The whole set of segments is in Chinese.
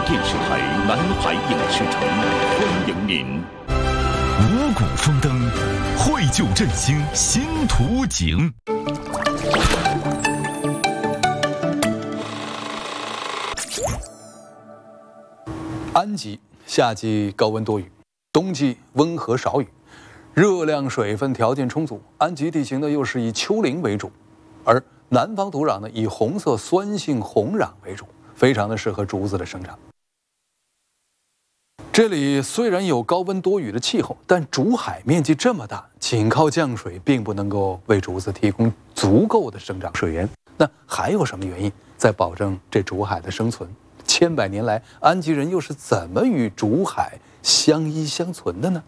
电视台南海影视城欢迎您。 五谷丰登，绘就振兴新图景。 安吉夏季高温多雨，冬季温和少雨，热量水分条件充足。安吉地形呢又是以丘陵为主，而南方土壤呢以红色酸性红壤为主，非常的适合竹子的生长。这里虽然有高温多雨的气候，但竹海面积这么大，仅靠降水并不能够为竹子提供足够的生长水源。那还有什么原因在保证这竹海的生存？千百年来，安吉人又是怎么与竹海相依相存的呢？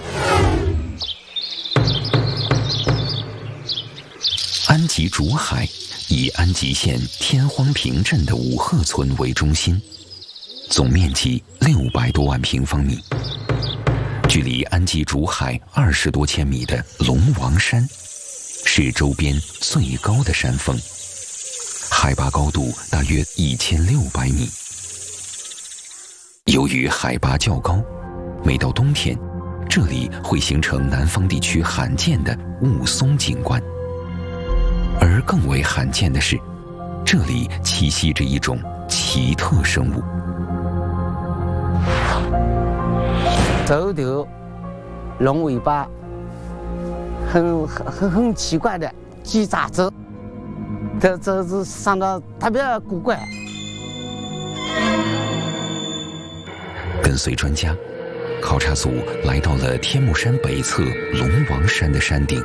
安吉竹海以安吉县天荒坪镇的五鹤村为中心，总面积600多万平方米。距离安吉竹海20多千米的龙王山，是周边最高的山峰，海拔高度大约1600米。由于海拔较高，每到冬天，这里会形成南方地区罕见的雾凇景观。而更为罕见的是，这里栖息着一种奇特生物。 这头龙尾巴很奇怪的鸡爪子，这是长得特别古怪。 跟随专家，考察组来到了天目山北侧龙王山的山顶。